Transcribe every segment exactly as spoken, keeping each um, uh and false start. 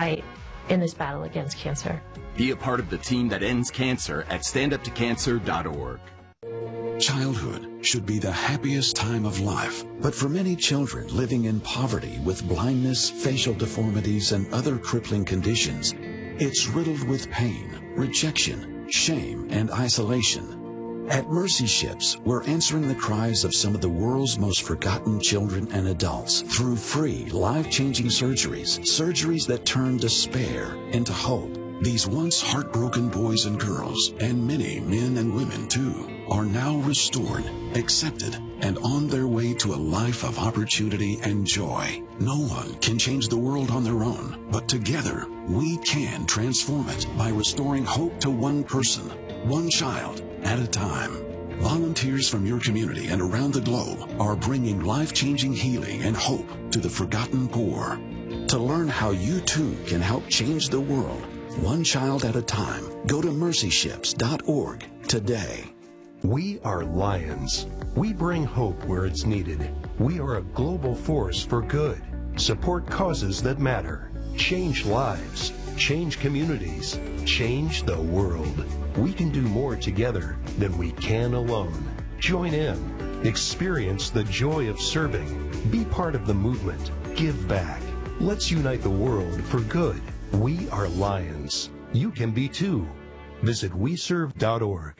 fight in this battle against cancer. Be a part of the team that ends cancer at stand up to cancer dot org. Childhood should be the happiest time of life, but for many children living in poverty with blindness, facial deformities, and other crippling conditions, it's riddled with pain, rejection, shame, and isolation. At Mercy Ships, we're answering the cries of some of the world's most forgotten children and adults through free, life-changing surgeries, surgeries that turn despair into hope. These once heartbroken boys and girls, and many men and women too, are now restored, accepted, and on their way to a life of opportunity and joy. No one can change the world on their own, but together we can transform it by restoring hope to one person, one child at a time. Volunteers from your community and around the globe are bringing life-changing healing and hope to the forgotten poor. To learn how you too can help change the world, one child at a time, go to mercy ships dot org today. We are Lions. We bring hope where it's needed. We are a global force for good. Support causes that matter. Change lives. Change communities. Change the world. We can do more together than we can alone. Join in. Experience the joy of serving. Be part of the movement. Give back. Let's unite the world for good. We are Lions. You can be too. Visit we serve dot org.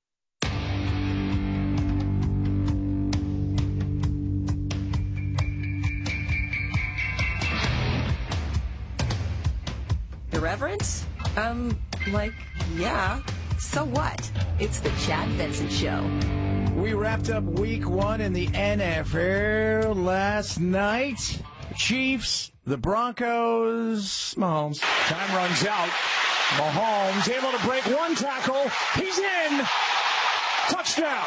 Irreverence? Um, like, yeah. So what? It's the Chad Benson Show. We wrapped up week one in the N F L last night. The Chiefs, the Broncos, Mahomes. Time runs out. Mahomes able to break one tackle. He's in. Touchdown.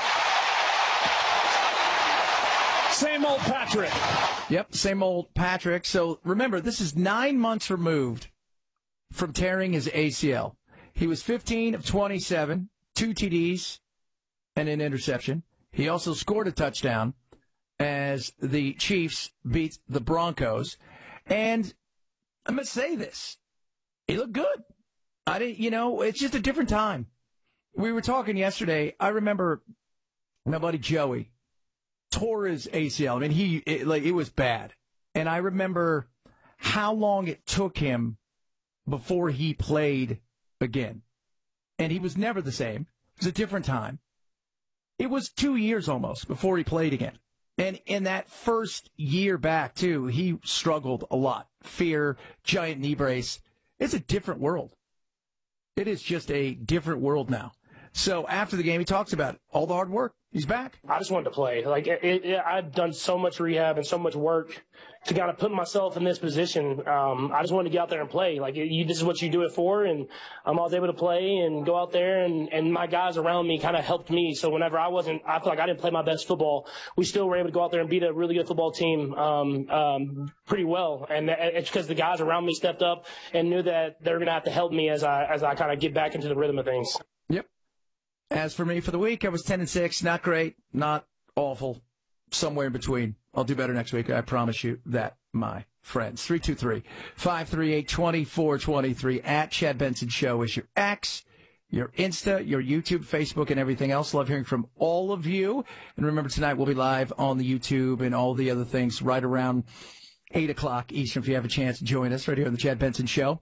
Same old Patrick. Yep, same old Patrick. So remember, this is nine months removed from tearing his A C L. He was fifteen of twenty-seven, two T Ds, and an interception. He also scored a touchdown as the Chiefs beat the Broncos. And I'm going to say this. He looked good. I didn't, you know, it's just a different time. We were talking yesterday. I remember my buddy Joey tore his A C L. I mean, he, it, like, it was bad. And I remember how long it took him before he played again. And he was never the same. It was a different time. It was two years almost before he played again. And in that first year back, too, he struggled a lot. Fear, giant knee brace. It's a different world. It is just a different world now. So after the game, he talks about all the hard work. He's back. I just wanted to play. Like it, it, I've done so much rehab and so much work to kind of put myself in this position. Um, I just wanted to get out there and play. Like you, this is what you do it for, and um, I was able to play and go out there, and, and my guys around me kind of helped me. So whenever I wasn't, I feel like I didn't play my best football. We still were able to go out there and beat a really good football team um, um, pretty well, and it's because the guys around me stepped up and knew that they're going to have to help me as I as I kind of get back into the rhythm of things. Yep. As for me for the week, I was ten and six. Not great, not awful, somewhere in between. I'll do better next week. I promise you that, my friends. three two three, five three eight, two four two three at Chad Benson Show is your X, your Insta, your YouTube, Facebook, and everything else. Love hearing from all of you. And remember, tonight we'll be live on the YouTube and all the other things right around eight o'clock Eastern. If you have a chance, join us right here on the Chad Benson Show.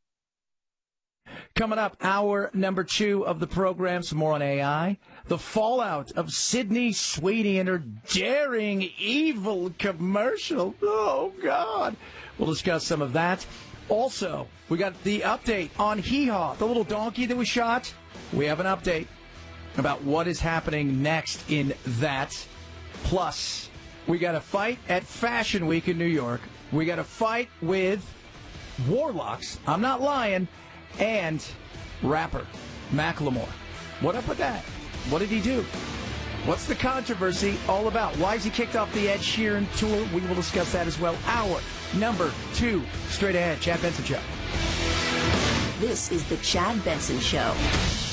Coming up, hour number two of the program, some more on A I. The fallout of Sydney Sweeney and her daring, evil commercial. Oh, God. We'll discuss some of that. Also, we got the update on Hee Haw, the little donkey that was shot. We have an update about what is happening next in that. Plus, we got a fight at Fashion Week in New York. We got a fight with Warlocks. I'm not lying. And rapper Macklemore. What up with that? What did he do? What's the controversy all about? Why is he kicked off the Ed Sheeran tour? We will discuss that as well. Hour number two, straight ahead. Chad Benson Show. This is the Chad Benson Show.